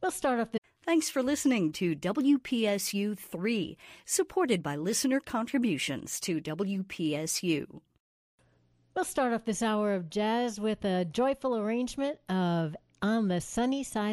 We'll start off Thanks for listening to WPSU 3, supported by listener contributions to WPSU. We'll start off this hour of jazz with a joyful arrangement of On the Sunny Side